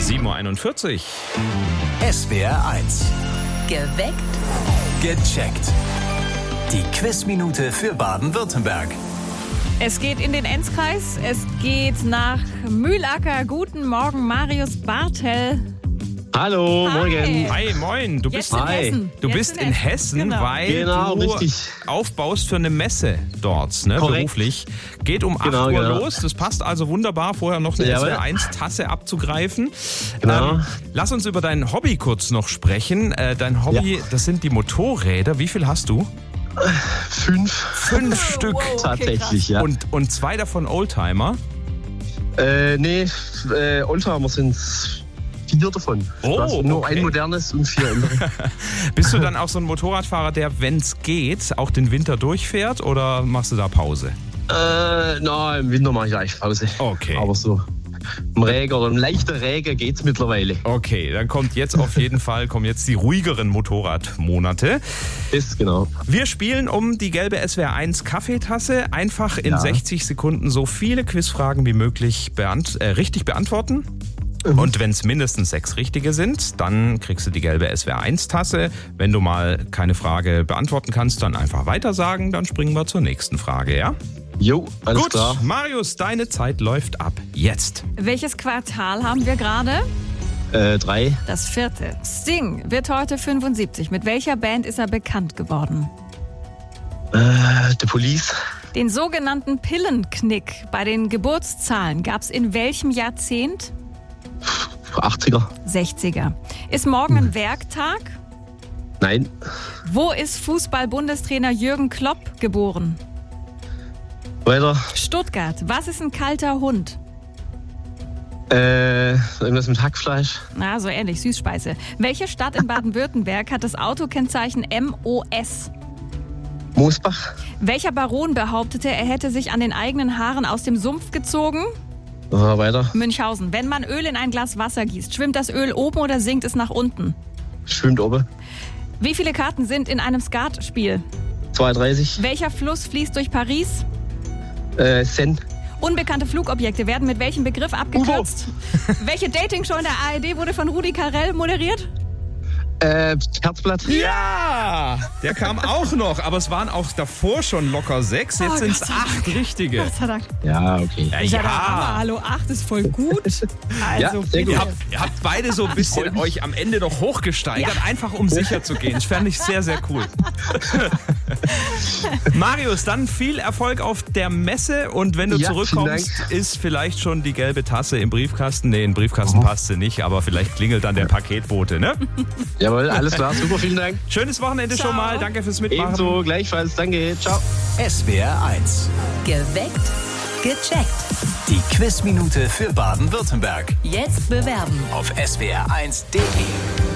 7.41 Uhr. SWR 1. Geweckt. Gecheckt. Die Quizminute für Baden-Württemberg. Es geht in den Enzkreis, es geht nach Mühlacker. Guten Morgen, Marius Bartel. Hallo, Hi. morgen. Hi, moin. Du bist Jetzt in Hessen. Du Jetzt bist in Hessen, Genau. weil Genau, du richtig. aufbaust für eine Messe dort, ne, Korrekt. beruflich. Geht um 8 Uhr Genau. los. Das passt also wunderbar, vorher noch eine Jawohl. SWR1-Tasse abzugreifen. Genau. Lass uns über dein Hobby kurz noch sprechen. Dein Hobby, das sind die Motorräder. Wie viel hast du? 5 Stück. Wow, okay, Tatsächlich, ja. Und 2 davon Oldtimer. Oldtimer sind 4 davon. Oh, Also nur okay. ein modernes und 4 andere. Bist du dann auch so ein Motorradfahrer, der, wenn es geht, auch den Winter durchfährt oder machst du da Pause? Im Winter mache ich eigentlich Pause. Okay. Aber so im Regen oder im leichten Regen geht's mittlerweile. Okay, dann kommen jetzt die ruhigeren Motorradmonate. Ist genau. Wir spielen um die gelbe SWR1 Kaffeetasse. Einfach in 60 Sekunden so viele Quizfragen wie möglich richtig beantworten. Und wenn es mindestens 6 richtige sind, dann kriegst du die gelbe SWR1-Tasse. Wenn du mal keine Frage beantworten kannst, dann einfach weitersagen. Dann springen wir zur nächsten Frage, ja? Jo, alles Gut, klar. Marius, deine Zeit läuft ab jetzt. Welches Quartal haben wir gerade? 3. Das 4. Sting wird heute 75. Mit welcher Band ist er bekannt geworden? The Police. Den sogenannten Pillenknick bei den Geburtszahlen gab es in welchem Jahrzehnt? 80er. 60er. Ist morgen ein Werktag? Nein. Wo ist Fußball-Bundestrainer Jürgen Klopp geboren? Weiter. Stuttgart. Was ist ein kalter Hund? Irgendwas mit Hackfleisch. Na, so ähnlich, Süßspeise. Welche Stadt in Baden-Württemberg hat das Autokennzeichen MOS? Moosbach. Welcher Baron behauptete, er hätte sich an den eigenen Haaren aus dem Sumpf gezogen? Weiter. Münchhausen. Wenn man Öl in ein Glas Wasser gießt, schwimmt das Öl oben oder sinkt es nach unten? Schwimmt oben. Wie viele Karten sind in einem Skatspiel? 32. Welcher Fluss fließt durch Paris? Sen. Unbekannte Flugobjekte werden mit welchem Begriff abgekürzt? Welche Dating-Show in der ARD wurde von Rudi Carrell moderiert? Herzblatt. Ja, der kam auch noch, aber es waren auch davor schon locker 6, jetzt Oh, sind es Gott sei 8 richtige. Gott sei Dank. Ja, okay. Ja, aber hallo, 8 ist voll gut. Also, sehr gut. Ihr habt beide so ein bisschen euch am Ende noch hochgesteigert, einfach um sicher zu gehen. Das fand ich sehr, sehr cool. Marius, dann viel Erfolg auf der Messe und wenn du Ja, zurückkommst, vielen Dank. ist vielleicht schon die gelbe Tasse im Briefkasten. Nee, in den Briefkasten passt sie nicht, aber vielleicht klingelt dann der Paketbote, ne? Jawohl, alles klar. Super, vielen Dank. Schönes Wochenende Ciao. schon mal. Danke fürs Mitmachen. Ebenso, gleichfalls. Danke. Ciao. SWR 1. Geweckt. Gecheckt. Die Quizminute für Baden-Württemberg. Jetzt bewerben. Auf swr1.de.